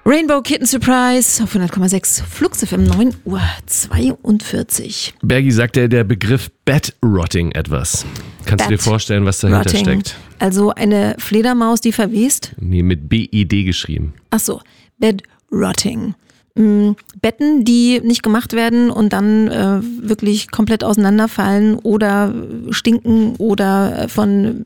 Rainbow Kitten Surprise auf 100,6 Flux FM 9:42 Uhr. Bergi, sagt der Begriff Bed-Rotting etwas? Kannst du dir vorstellen, was dahinter steckt? Also eine Fledermaus, die verwest? Nee, mit B-E-D geschrieben. Ach so, Bed-Rotting. Betten, die nicht gemacht werden und dann wirklich komplett auseinanderfallen oder stinken oder von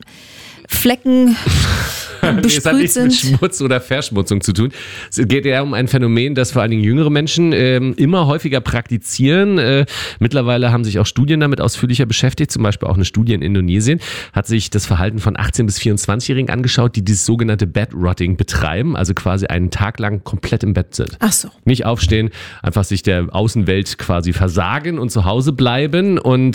Flecken besprüht es hat nichts sind. mit Schmutz oder Verschmutzung zu tun. Es geht eher um ein Phänomen, das vor allen Dingen jüngere Menschen immer häufiger praktizieren. Mittlerweile haben sich auch Studien damit ausführlicher beschäftigt. Zum Beispiel auch eine Studie in Indonesien hat sich das Verhalten von 18- bis 24-Jährigen angeschaut, die dieses sogenannte Bed-Rotting betreiben, also quasi einen Tag lang komplett im Bett sind. Ach so. Nicht aufstehen, einfach sich der Außenwelt quasi versagen und zu Hause bleiben. Und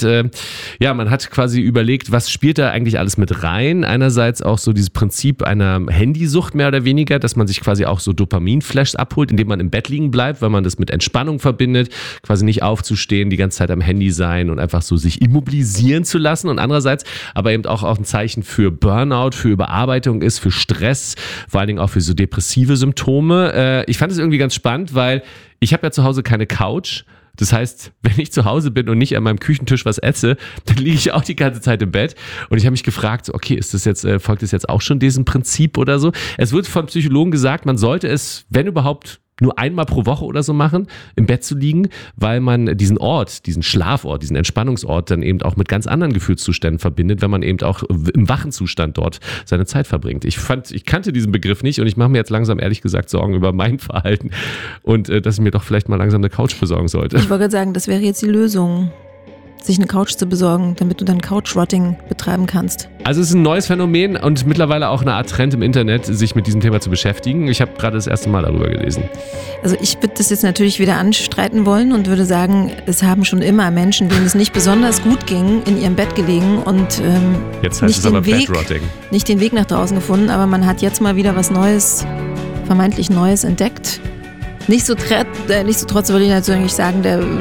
man hat quasi überlegt, was spielt da eigentlich alles mit rein? Einerseits auch so dieses Prinzip einer Handysucht mehr oder weniger, dass man sich quasi auch so Dopaminflashs abholt, indem man im Bett liegen bleibt, weil man das mit Entspannung verbindet, quasi nicht aufzustehen, die ganze Zeit am Handy sein und einfach so sich immobilisieren zu lassen. Und andererseits aber eben auch ein Zeichen für Burnout, für Überarbeitung ist, für Stress, vor allen Dingen auch für so depressive Symptome. Ich fand es irgendwie ganz spannend, weil ich habe ja zu Hause keine Couch. Das heißt, wenn ich zu Hause bin und nicht an meinem Küchentisch was esse, dann liege ich auch die ganze Zeit im Bett. Und ich habe mich gefragt, okay, folgt das jetzt auch schon diesem Prinzip oder so? Es wird von Psychologen gesagt, man sollte es, wenn überhaupt, nur einmal pro Woche oder so machen, im Bett zu liegen, weil man diesen Ort, diesen Schlafort, diesen Entspannungsort dann eben auch mit ganz anderen Gefühlszuständen verbindet, wenn man eben auch im wachen Zustand dort seine Zeit verbringt. Ich kannte diesen Begriff nicht und ich mache mir jetzt langsam ehrlich gesagt Sorgen über mein Verhalten und dass ich mir doch vielleicht mal langsam eine Couch besorgen sollte. Ich wollte gerade sagen, das wäre jetzt die Lösung, sich eine Couch zu besorgen, damit du dann Couch-Rotting betreiben kannst. Also es ist ein neues Phänomen und mittlerweile auch eine Art Trend im Internet, sich mit diesem Thema zu beschäftigen. Ich habe gerade das erste Mal darüber gelesen. Also ich würde das jetzt natürlich wieder anstreiten wollen und würde sagen, es haben schon immer Menschen, denen es nicht besonders gut ging, in ihrem Bett gelegen und jetzt heißt es aber Bed-Rotting. Nicht den Weg nach draußen gefunden, aber man hat jetzt mal wieder was Neues, vermeintlich Neues entdeckt. Nichtsdestotrotz würde ich natürlich sagen,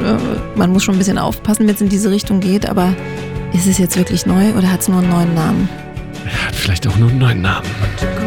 man muss schon ein bisschen aufpassen, wenn es in diese Richtung geht, aber ist es jetzt wirklich neu oder hat es nur einen neuen Namen? Er hat vielleicht auch nur einen neuen Namen.